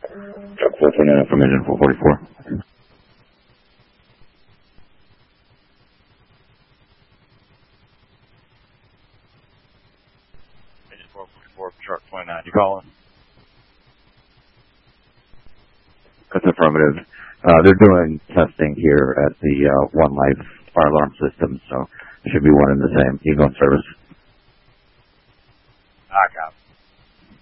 Truck 429 from engine 444. Engine 444, truck 29. You calling? That's affirmative. They're doing testing here at the One Life fire alarm system, so it should be one and the same. You go in service. I copy.